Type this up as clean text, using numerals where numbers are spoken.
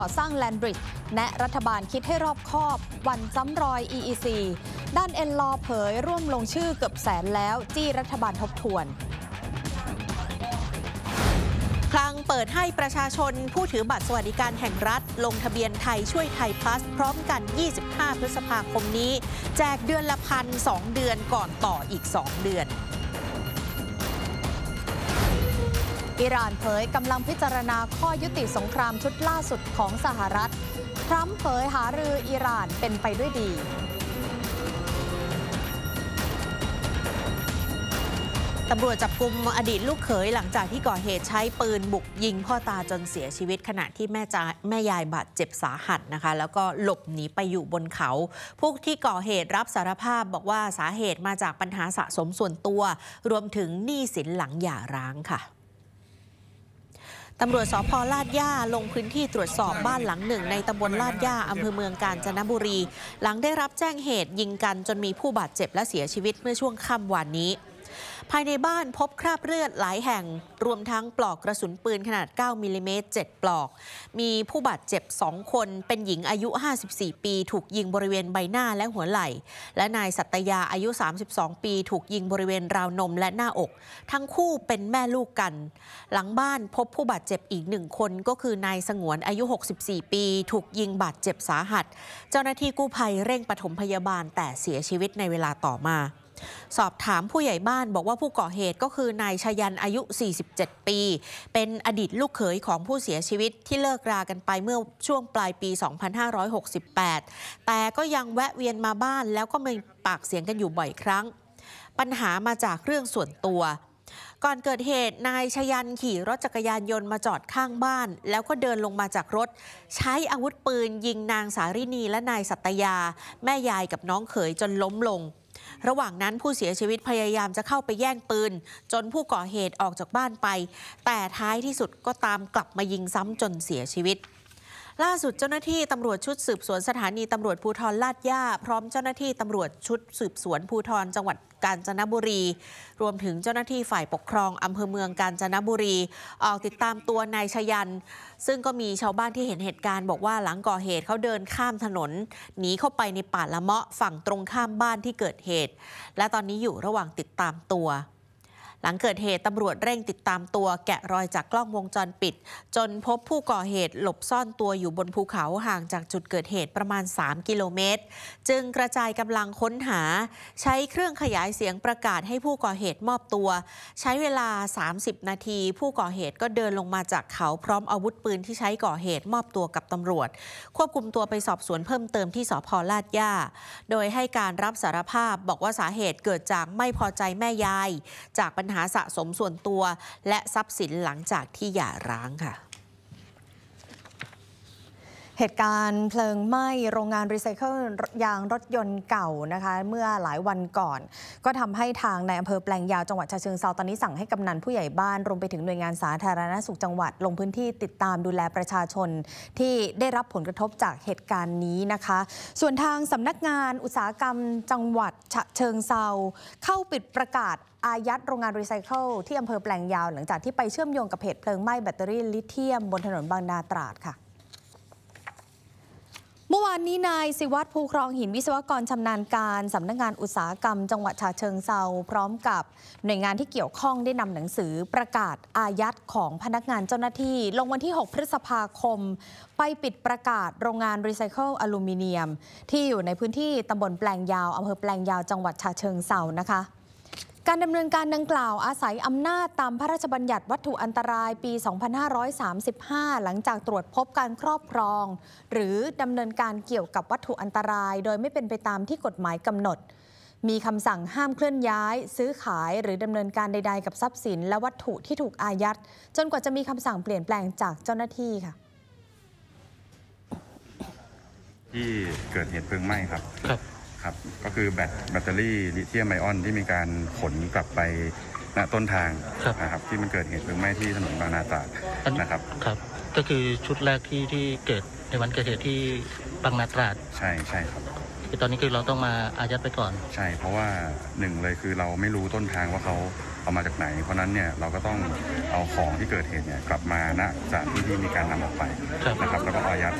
ก่อสร้างแลนบริดจ์แนะรัฐบาลคิดให้รอบคอบวันซ้ำรอย EEC ด้านเอ็นลอเผยร่วมลงชื่อเกือบแสนแล้วจี้รัฐบาลทบทวนคลังเปิดให้ประชาชนผู้ถือบัตรสวัสดิการแห่งรัฐลงทะเบียนไทยช่วยไทยพลัสพร้อมกัน25 พฤษภาคมนี้แจกเดือนละ1,200 เดือนก่อนต่ออีก2 เดือนอิหร่านเผยกำลังพิจารณาข้อยุติสงครามชุดล่าสุดของสหรัฐทรัมป์เผยหารืออิหร่านเป็นไปด้วยดีตำรวจจับกุมอดีตลูกเขยหลังจากที่ก่อเหตุใช้ปืนบุกยิงพ่อตาจนเสียชีวิตขณะที่แม่ยายบาดเจ็บสาหัสนะคะแล้วก็หลบหนีไปอยู่บนเขาพวกที่ก่อเหตุรับสารภาพบอกว่าสาเหตุมาจากปัญหาสะสมส่วนตัวรวมถึงหนี้สินหลังหย่าร้างค่ะตำรวจสภ.ลาดย่าลงพื้นที่ตรวจสอบบ้านหลังหนึ่งในตำบลลาดย่าอำเภอเมืองกาญจนบุรีหลังได้รับแจ้งเหตุยิงกันจนมีผู้บาดเจ็บและเสียชีวิตเมื่อช่วงค่ำวานนี้ภายในบ้านพบคราบเลือดหลายแห่งรวมทั้งปลอกกระสุนปืนขนาด9มิลลิเมตร7 ปลอกมีผู้บาดเจ็บ2 คนเป็นหญิงอายุ54 ปีถูกยิงบริเวณใบหน้าและหัวไหล่และนายสัตยาอายุ32 ปีถูกยิงบริเวณราวนมและหน้าอกทั้งคู่เป็นแม่ลูกกันหลังบ้านพบผู้บาดเจ็บอีก1 คนก็คือนายสงวนอายุ64 ปีถูกยิงบาดเจ็บสาหัสเจ้าหน้าที่กู้ภัยเร่งปฐมพยาบาลแต่เสียชีวิตในเวลาต่อมาสอบถามผู้ใหญ่บ้านบอกว่าผู้ก่อเหตุก็คือนายชยันอายุ47 ปีเป็นอดีตลูกเขยของผู้เสียชีวิตที่เลิกรากันไปเมื่อช่วงปลายปี 2568 แต่ก็ยังแวะเวียนมาบ้านแล้วก็มีปากเสียงกันอยู่บ่อยครั้งปัญหามาจากเรื่องส่วนตัวก่อนเกิดเหตุนายชยันขี่รถจักรยานยนต์มาจอดข้างบ้านแล้วก็เดินลงมาจากรถใช้อาวุธปืนยิงนางสารินีและนายสัตยาแม่ยายกับน้องเขยจนล้มลงระหว่างนั้นผู้เสียชีวิตพยายามจะเข้าไปแย่งปืนจนผู้ก่อเหตุออกจากบ้านไปแต่ท้ายที่สุดก็ตามกลับมายิงซ้ำจนเสียชีวิตล่าสุดเจ้าหน้าที่ตำรวจชุดสืบสวนสถานีตำรวจภูธรลาดย่าพร้อมเจ้าหน้าที่ตำรวจชุดสืบสวนภูธรจังหวัดกาญจนบุรีรวมถึงเจ้าหน้าที่ฝ่ายปกครองอำเภอเมืองกาญจนบุรีออกติดตามตัวนายชยันซึ่งก็มีชาวบ้านที่เห็นเหตุการณ์บอกว่าหลังก่อเหตุเขาเดินข้ามถนนหนีเข้าไปในป่าละเมาะฝั่งตรงข้ามบ้านที่เกิดเหตุและตอนนี้อยู่ระหว่างติดตามตัวหลังเกิดเหตุตำรวจเร่งติดตามตัวแกะรอยจากกล้องวงจรปิดจนพบผู้ก่อเหตุหลบซ่อนตัวอยู่บนภูเขาห่างจากจุดเกิดเหตุประมาณ3 กิโลเมตรจึงกระจายกำลังค้นหาใช้เครื่องขยายเสียงประกาศให้ผู้ก่อเหตุมอบตัวใช้เวลา30 นาทีผู้ก่อเหตุก็เดินลงมาจากเขาพร้อมอาวุธปืนที่ใช้ก่อเหตุมอบตัวกับตำรวจควบคุมตัวไปสอบสวนเพิ่มเติมที่สภ.ลาดย่าโดยให้การรับสารภาพบอกว่าสาเหตุเกิดจากไม่พอใจแม่ยายจากปัญหาสะสมส่วนตัวและทรัพย์สินหลังจากที่หย่าร้างค่ะเหตุการณ์เพลิงไหม้โรงงานรีไซเคิลยางรถยนต์เก่านะคะเมื่อหลายวันก่อนก็ทำให้ทางในอำเภอแปลงยาวจังหวัดฉะเชิงเทราตอนนี้สั่งให้กำนันผู้ใหญ่บ้านรวมไปถึงหน่วยงานสาธารณสุขจังหวัดลงพื้นที่ติดตามดูแลประชาชนที่ได้รับผลกระทบจากเหตุการณ์นี้นะคะส่วนทางสำนักงานอุตสาหกรรมจังหวัดฉะเชิงเทราเข้าปิดประกาศอายัดโรงงานรีไซเคิลที่อำเภอแปลงยาวหลังจากที่ไปเชื่อมโยงกับเหตุเพลิงไหม้แบตเตอรี่ลิเธียมบนถนนบางนาตราดค่ะเมื่อวานนี้นายศิวัตรภูครองหินวิศวกรชำนาญการสำนักงานอุตสาหกรรมจังหวัดฉะเชิงเทราพร้อมกับหน่วยงานที่เกี่ยวข้องได้นำหนังสือประกาศอายัดของพนักงานเจ้าหน้าที่ลงวันที่6 พฤษภาคมไปปิดประกาศโรงงานรีไซเคิลอลูมิเนียมที่อยู่ในพื้นที่ตำบลแปลงยาวอำเภอแปลงยาวจังหวัดฉะเชิงเทรานะคะการดำเนินการดังกล่าวอาศัยอำนาจตามพระราชบัญญัติวัตถุอันตรายปี 2535 หลังจากตรวจพบการครอบครองหรือดำเนินการเกี่ยวกับวัตถุอันตรายโดยไม่เป็นไปตามที่กฎหมายกำหนดมีคำสั่งห้ามเคลื่อนย้ายซื้อขายหรือดำเนินการใดๆกับทรัพย์สินและวัตถุที่ถูกอายัดจนกว่าจะมีคำสั่งเปลี่ยนแปลงจากเจ้าหน้าที่ค่ะที่เกิดเหตุเพลิงไหม้ครับก็คือแบตเตอรี่ลิเธียมไอออนที่มีการขนกลับไปณต้นทางนะครับที่มันเกิดเหตุเพลิงไหม้ที่ถนนบางนาตราดนะครับก็คือชุดแรกที่เกิดในวันเกิดเหตุที่บางนาตราดใช่ครับตอนนี้คือเราต้องมาอายัดไปก่อนใช่เพราะว่าหนึ่งเลยคือเราไม่รู้ต้นทางว่าเขาเอามาจากไหนเพราะนั้นเนี่ยเราก็ต้องเอาของที่เกิดเหตุเนี่ยกลับมาณจากที่มีการนำออกไปนะครับแล้วก็อายัด